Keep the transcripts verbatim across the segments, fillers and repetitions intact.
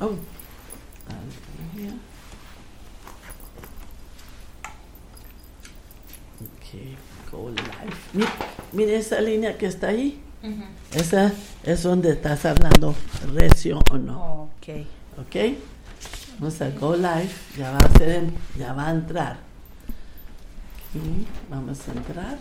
Oh, aleluya. Ok, go live. Mire, mire esa línea que está ahí. Uh-huh. Esa es donde estás hablando recio o no. Oh, ok. Ok. Vamos a go live. Ya va a ser, ya va a entrar. Okay, vamos a entrar.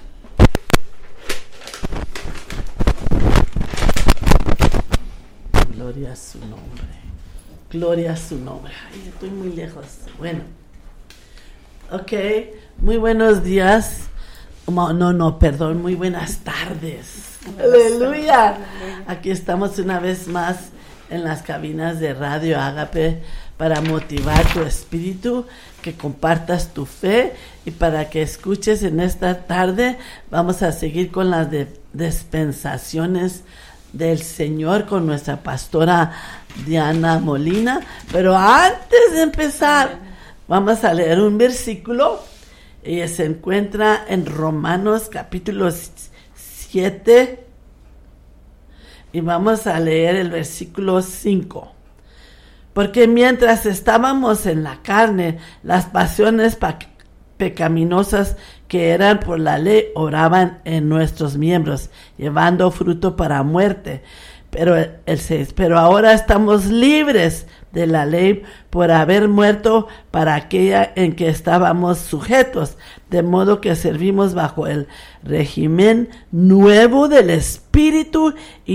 Gloria a su nombre. Gloria a su nombre. Ay, estoy muy lejos. Bueno. Ok. Muy buenos días. No, no, no, perdón. Muy buenas tardes. Aleluya. Aquí estamos una vez más en las cabinas de Radio Ágape para motivar tu espíritu, que compartas tu fe y para que escuches en esta tarde. Vamos a seguir con las de dispensaciones del Señor con nuestra pastora Diana Molina. Pero antes de empezar, vamos a leer un versículo y se encuentra en Romanos capítulo siete y vamos a leer el versículo cinco. Porque mientras estábamos en la carne, las pasiones pa- pecaminosas que eran por la ley oraban en nuestros miembros, llevando fruto para muerte. Pero el seis, pero ahora estamos libres de la ley por haber muerto para aquella en que estábamos sujetos, de modo que servimos bajo el régimen nuevo del Espíritu y